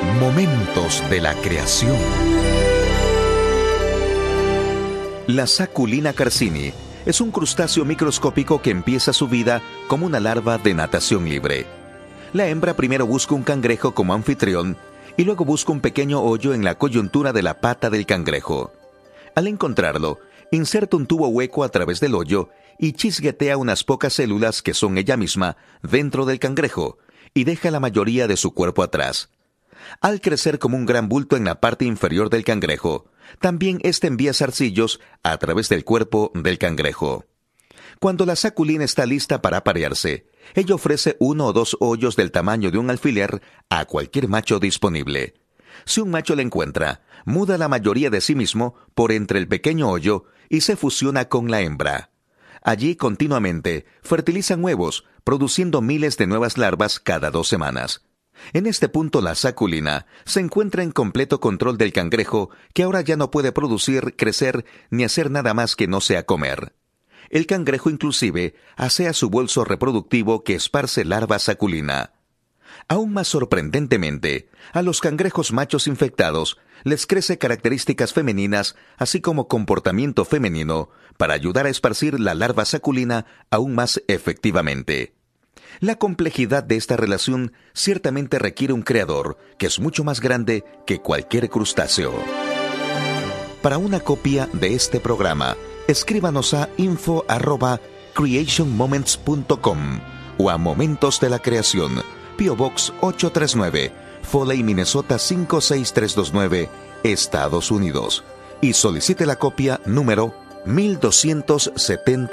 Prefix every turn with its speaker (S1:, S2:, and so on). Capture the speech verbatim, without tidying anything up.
S1: Momentos de la creación. La Saculina carcini es un crustáceo microscópico que empieza su vida como una larva de natación libre. La hembra primero busca un cangrejo como anfitrión y luego busca un pequeño hoyo en la coyuntura de la pata del cangrejo. Al encontrarlo, inserta un tubo hueco a través del hoyo y chisguetea unas pocas células que son ella misma dentro del cangrejo y deja la mayoría de su cuerpo atrás. Al crecer como un gran bulto en la parte inferior del cangrejo, también éste envía zarcillos a través del cuerpo del cangrejo. Cuando la saculina está lista para aparearse, ella ofrece uno o dos hoyos del tamaño de un alfiler a cualquier macho disponible. Si un macho la encuentra, muda la mayoría de sí mismo por entre el pequeño hoyo y se fusiona con la hembra. Allí continuamente fertilizan huevos, produciendo miles de nuevas larvas cada dos semanas. En este punto la saculina se encuentra en completo control del cangrejo, que ahora ya no puede producir, crecer ni hacer nada más que no sea comer. El cangrejo inclusive asea su bolso reproductivo que esparce larva saculina. Aún más sorprendentemente, a los cangrejos machos infectados les crece características femeninas, así como comportamiento femenino, para ayudar a esparcir la larva saculina aún más efectivamente. La complejidad de esta relación ciertamente requiere un creador que es mucho más grande que cualquier crustáceo. Para una copia de este programa, escríbanos a info arroba creation moments punto com o a Momentos de la Creación, P O Box ocho tres nueve, Foley, Minnesota cinco seis tres dos nueve, Estados Unidos, y solicite la copia número mil doscientos setenta.